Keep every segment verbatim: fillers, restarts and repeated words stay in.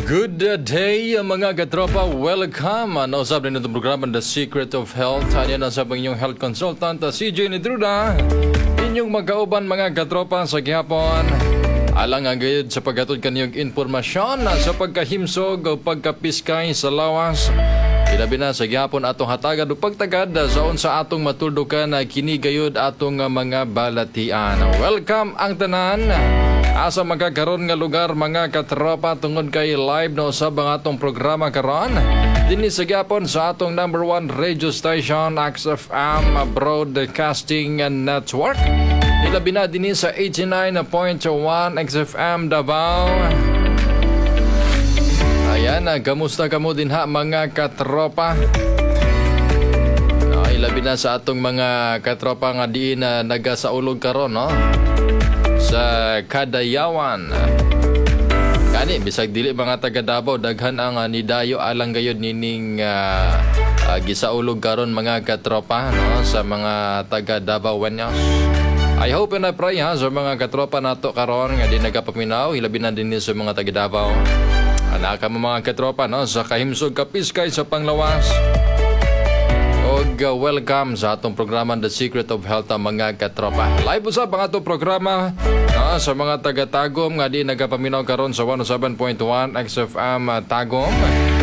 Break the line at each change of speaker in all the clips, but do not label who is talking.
Good day mga katropa, welcome. Nausap din itong programa The Secret of Health. Ano na sa inyong health consultant, C J Nidruda. Inyong magkauban mga katropa sa gihapon. Alang ang gayud sa pagkatod kaniyong informasyon sa pagkahimsog o pagkapiskay sa lawas. Ilabi na sa gihapon atong hatagad o pagtagad sa unsa atong matuldukan na kinigayod atong mga balatian. Welcome ang tanan. Asa magkakaroon nga lugar mga katropa tungod kay live no sa mga atong programa karon. Dinhi sa gihapon sa atong number one radio station X F M Broadcasting Network. Ilabi na dinhi sa eighty-nine point one X F M Davao. Ayan, kamusta kamo din ha mga katropa? No, ilabi na sa atong mga katropa nga diin na nagasaulog karon no sa Kadayawan. Kani bisag dili mga taga Davao daghan ang uh, nidayo alang gayud nining uh, uh, gisaulog karon mga katropa no sa mga taga Davaoenos. I hope and I pray ha sa mga katropa nato karon nga di nagapaminaw hilabi na din sa mga taga Davao. Anak ka mga katropa no sa kahimsog kapiskay sa panglawas. Og uh, welcome sa atong programa The Secret of Health mga katropa. Live usab ang atong programa no, sa mga taga-Tagum nga di nagapaminaw karon sa one oh seven point one X F M uh, Tagum.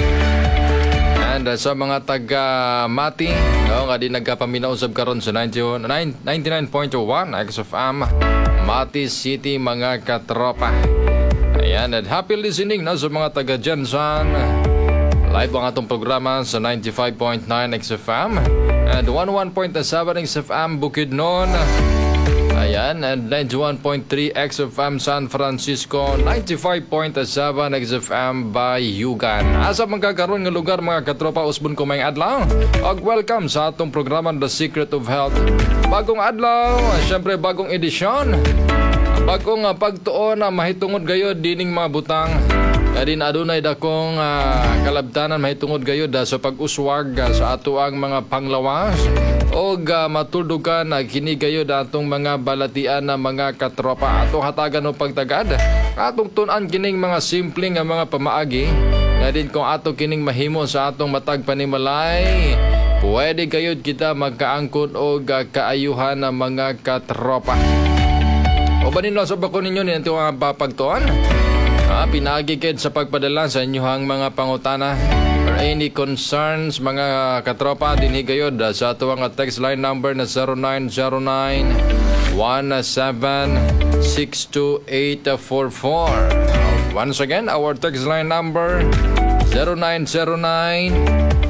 And uh, sa mga taga-Mati no, nga di nagapaminaw usab karon sa ninety-nine point one X F M Mati City mga katropa. Ayan, and happy listening na sa mga taga-Jensan. Live ang atong programa sa ninety-five point nine X F M and one oh one point seven X F M Bukidnon. Ayan, and ninety-one point three X F M San Francisco, ninety-five point seven X F M Bayugan. Asa magkakaroon ng lugar mga katropa usbon ko may adlaw. Og welcome sa atong programa The Secret of Health. Bagong adlaw, syempre bagong edisyon. Bagong uh, pagtuon na uh, mahitungod gayod dining mga butang. Kadin adunay dakong uh, kalabtanan mahitungod gayod uh, sa pag-uswag uh, sa ato ang mga panglawas o uh, matuldukan na uh, kini gayod atong mga balatian na mga katropa. Atong hatagan o pagtagad. Atong tunan kining mga simpleng uh, mga pamaagi. Kadin kung ato kining mahimo sa atong matag panimalay. Pwede gayod kita magkaangkon o uh, kaayuhan ng mga katropa. O ba ninyo sa bako ninyo nito ang papagtuan? Ah, pinagikid sa pagpadala sa inyong mga pangutana or any concerns mga katropa dinhigayod sa atuang text line number na zero nine zero nine one seven six two eight four four. Once again, our text line number zero nine zero nine